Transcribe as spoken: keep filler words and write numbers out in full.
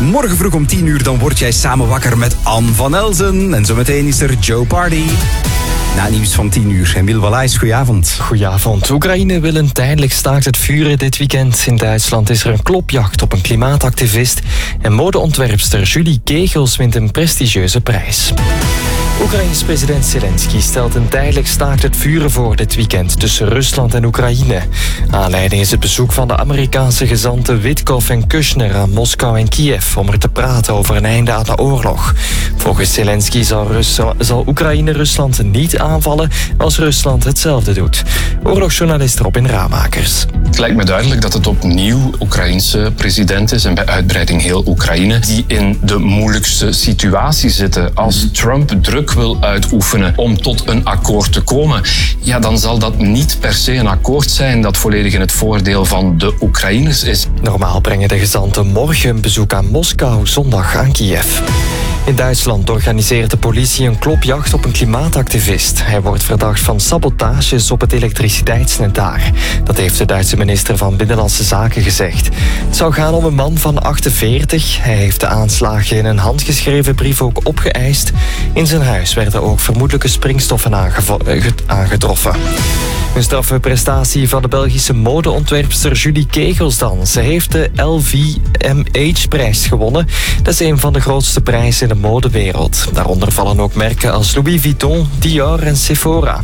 Morgen vroeg om tien uur dan word jij samen wakker met Anne van Elzen. En zometeen is er Joe Party. Na nieuws van tien uur. Emiel Wallaes, goedenavond. Goedenavond. Oekraïne wil een tijdelijk staakt het vuren dit weekend. In Duitsland is er een klopjacht op een klimaatactivist. En modeontwerpster Julie Kegels wint een prestigieuze prijs. Oekraïns president Zelensky stelt een tijdelijk staakt het vuren voor dit weekend tussen Rusland en Oekraïne. Aanleiding is het bezoek van de Amerikaanse gezanten Witkoff en Kushner aan Moskou en Kiev om er te praten over een einde aan de oorlog. Volgens Zelensky zal, Rus- zal Oekraïne Rusland niet aanvallen als Rusland hetzelfde doet. Oorlogsjournalist Robin Ramakers. Het lijkt me duidelijk dat het opnieuw Oekraïense president is en bij uitbreiding heel Oekraïne die in de moeilijkste situatie zitten. Als Trump druk wil uitoefenen om tot een akkoord te komen, ja, dan zal dat niet per se een akkoord zijn dat volledig in het voordeel van de Oekraïners is. Normaal brengen de gezanten morgen een bezoek aan Moskou, zondag aan Kiev. In Duitsland organiseert de politie een klopjacht op een klimaatactivist. Hij wordt verdacht van sabotages op het elektriciteitsnet daar. Dat heeft de Duitse minister van Binnenlandse Zaken gezegd. Het zou gaan om een man van achtenveertig. Hij heeft de aanslagen in een handgeschreven brief ook opgeëist. In zijn huis werden ook vermoedelijke springstoffen aangevo- aangetroffen. Een straffe prestatie van de Belgische modeontwerpster Julie Kegels dan. Ze heeft de L V M H-prijs gewonnen. Dat is een van de grootste prijzen in de modewereld. Daaronder vallen ook merken als Louis Vuitton, Dior en Sephora.